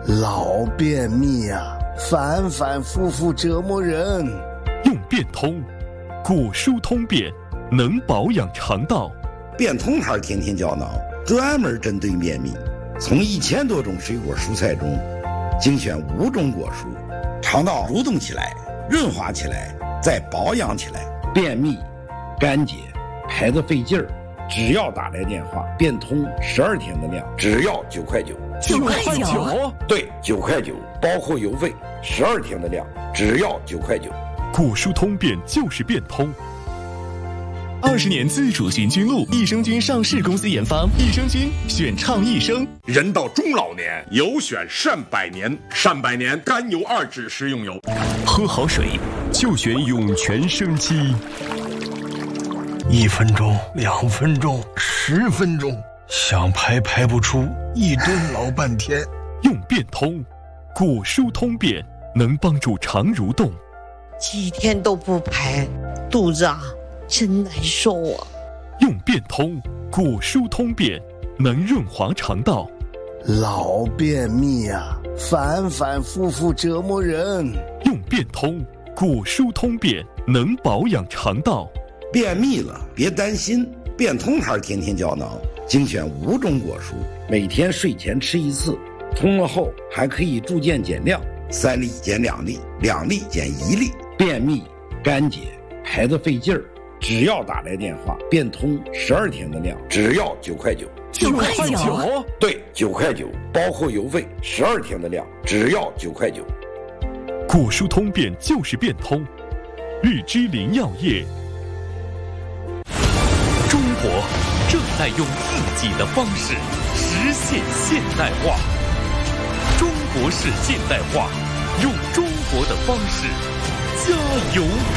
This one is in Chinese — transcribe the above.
老便秘啊，反反复复折磨人。 用便通，果蔬通便，能保养肠道。 便通牌天天胶囊专门针对便秘，从1000多种水果蔬菜中精选5种果蔬，肠道蠕动起来，润滑起来，再保养起来。便秘、干结、排得费劲儿，只要打来电话，便通12天的量，只要9块9。 9块9？ 对，9块9，包括邮费，12天的量，只要9块9。 果蔬通便就是便通。 20年自主菌菌露，益生菌上市公司研发，益生菌选畅益生。 人到中老年，有选善百年，善百年甘油2酯食用油。 喝好水就选涌泉生机。 1分钟、2分钟、10分钟，想排不出，一蹲老半天。 用便通，果蔬通便，能帮助肠蠕动。 几天都不排，肚子真难受啊。 用便通，果蔬通便，能润滑肠道。 老便秘啊，反反复复折磨人。 用便通，果蔬通便，能保养肠道。 便秘了别担心，便通牌天天胶囊精选5种果蔬，每天睡前吃1次，通了后还可以逐渐减量，3粒减2粒，2粒减1粒。便秘、干结、排得费劲儿，只要打来电话，便通12天的量，只要9块9。 9块9？ 对，9块9，包括邮费，12天的量，只要9块9。 果蔬通便就是便通。绿之林药业。 中国正在用自己的方式实现现代化。中国式现代化，用中国的方式加油！